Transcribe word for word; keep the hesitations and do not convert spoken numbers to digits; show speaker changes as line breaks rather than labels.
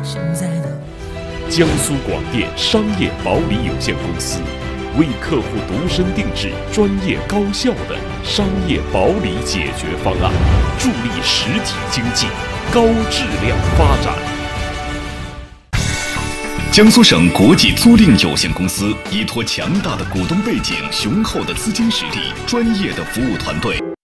江苏广电商业保理有限公司，为客户度身定制、专业高效的商业保理解决方案，助力实体经济高质量发展。
江苏省国际租赁有限公司依托强大的股东背景、雄厚的资金实力、专业的服务团队，